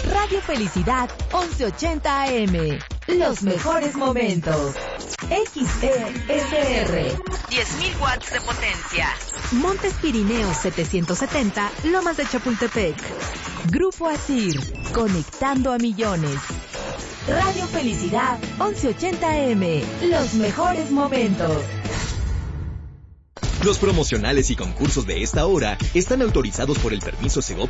Radio Felicidad 1180 AM. Los mejores momentos. XESR. 10.000 watts de potencia. Montes Pirineos 770, Lomas de Chapultepec. Grupo ASIR, conectando a millones. Radio Felicidad 1180 AM. Los mejores momentos. Los promocionales y concursos de esta hora están autorizados por el permiso Segov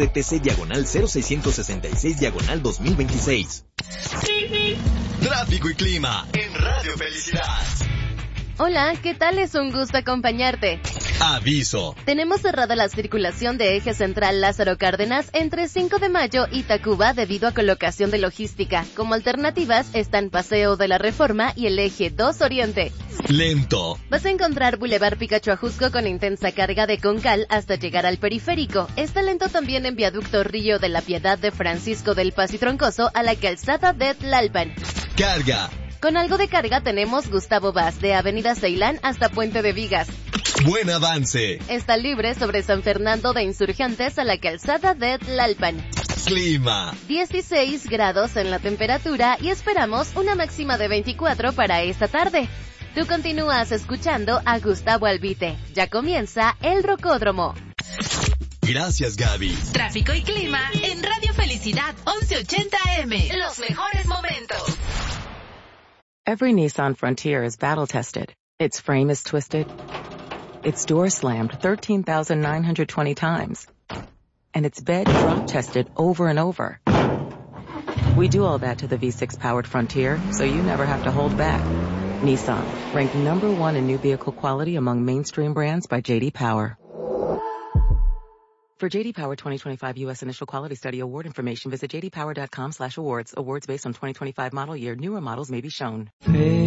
DGRTC/0666/2026. Tráfico y clima en Radio Felicidad. Hola, ¿qué tal? Es un gusto acompañarte. Aviso. Tenemos cerrada la circulación de eje central Lázaro Cárdenas entre 5 de mayo y Tacuba debido a colocación de logística. Como alternativas están Paseo de la Reforma y el eje 2 Oriente. Lento. Vas a encontrar Boulevard Picacho Ajusco con intensa carga de Concal hasta llegar al periférico. Está lento también en Viaducto Río de la Piedad de Francisco del Paz y Troncoso a la calzada de Tlalpan. Carga. Con algo de carga tenemos Gustavo Vaz de Avenida Ceilán hasta Puente de Vigas. Buen avance. Está libre sobre San Fernando de Insurgentes a la calzada de Tlalpan. Clima. 16 grados en la temperatura y esperamos una máxima de 24 para esta tarde. Tú continúas escuchando a Gustavo Albite. Ya comienza el Rocódromo. Gracias, Gaby. Tráfico y clima en Radio Felicidad 1180 AM. Los mejores momentos. Every Nissan Frontier is battle-tested. Its frame is twisted. Its door slammed 13,920 times. And its bed drop-tested over and over. We do all that to the V6-powered Frontier, so you never have to hold back. Nissan, ranked number 1 in new vehicle quality among mainstream brands by J.D. Power. For J.D. Power 2025 U.S. Initial Quality Study Award information, visit jdpower.com/awards. Awards based on 2025 model year. Newer models may be shown.